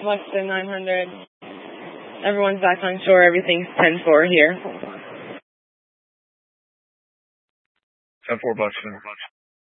Buxton 900. Everyone's back on shore. Everything's 10-4 here. 10-4 Buxton.